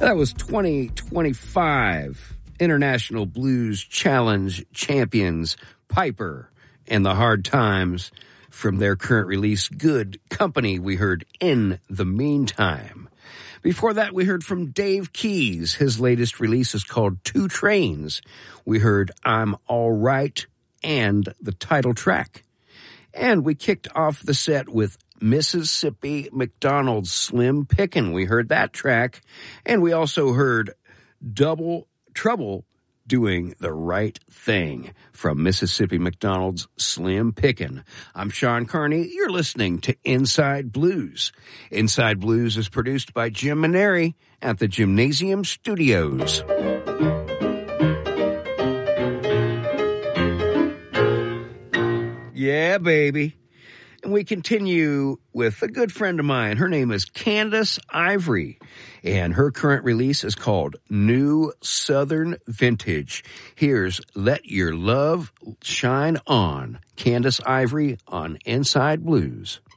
That was 2025 International Blues Challenge champions Piper and the Hard Times. From their current release, Good Company, we heard In the Meantime. Before that, we heard from Dave Keys. His latest release is called Two Trains. We heard I'm All Right and the title track. And we kicked off the set with Mississippi McDonald's Slim Pickin'. We heard that track. And we also heard Double Trouble Doing the Right Thing from Mississippi McDonald's Slim Pickin'. I'm Sean Carney. You're listening to Inside Blues. Inside Blues is produced by Jim Maneri at the Gymnasium Studios. Yeah, baby. And we continue with a good friend of mine. Her name is Candace Ivory, and her current release is called New Southern Vintage. Here's Let Your Love Shine On. Candace Ivory on Inside Blues.